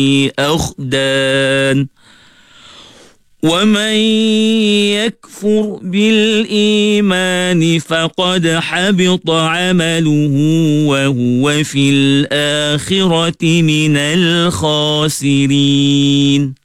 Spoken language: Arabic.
أخدان ومن يكفر بالإيمان فقد حبط عمله وهو في الآخرة من الخاسرين.